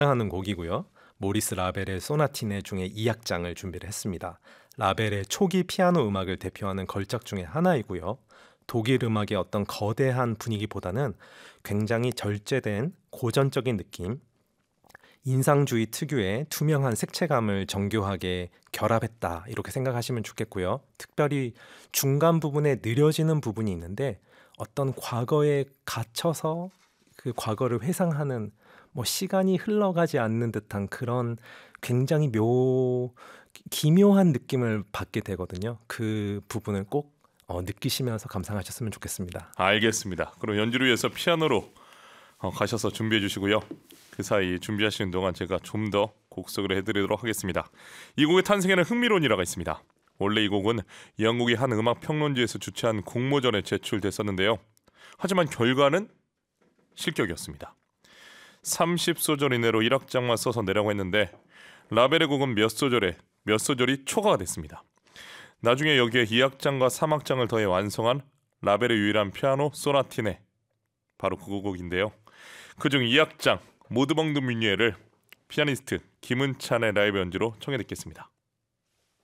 하는 곡이고요. 모리스 라벨의 소나티네 중에 2악장을 준비를 했습니다. 라벨의 초기 피아노 음악을 대표하는 걸작 중에 하나이고요. 독일 음악의 어떤 거대한 분위기보다는 굉장히 절제된 고전적인 느낌, 인상주의 특유의 투명한 색채감을 정교하게 결합했다 이렇게 생각하시면 좋겠고요. 특별히 중간 부분에 느려지는 부분이 있는데 어떤 과거에 갇혀서 그 과거를 회상하는 시간이 흘러가지 않는 듯한 그런 굉장히 기묘한 느낌을 받게 되거든요. 그 부분을 꼭 느끼시면서 감상하셨으면 좋겠습니다. 알겠습니다. 그럼 연주를 위해서 피아노로 가셔서 준비해 주시고요. 그 사이 준비하시는 동안 제가 좀 더 곡석을 해드리도록 하겠습니다. 이 곡의 탄생에는 흥미로운 일화가 있습니다. 원래 이 곡은 영국의 한 음악 평론지에서 주최한 공모전에 제출됐었는데요. 하지만 결과는 실격이었습니다. 30소절 이내로 1악장만 써서 내라고 했는데 라벨의 곡은 몇 소절이 초과가 됐습니다. 나중에 여기에 2악장과 3악장을 더해 완성한 라벨의 유일한 피아노 소나티네, 바로 그 곡인데요. 그중 2악장 모드봉드 뮤니에를 피아니스트 김은찬의 라이브 연주로 청해 듣겠습니다.